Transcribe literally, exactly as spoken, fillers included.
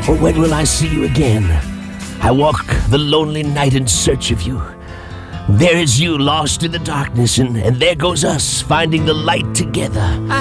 Or when will I see you again? I walk the lonely night in search of you. There is you lost in the darkness, and, and there goes us finding the light together. I